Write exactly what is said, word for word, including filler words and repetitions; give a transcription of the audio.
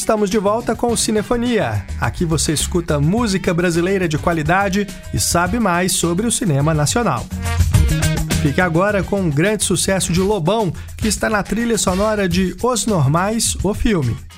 estamos de volta com o Cinefonia. Aqui você escuta música brasileira de qualidade e sabe mais sobre o cinema nacional. Fique agora com um grande sucesso de Lobão, que está na trilha sonora de Os Normais, o filme.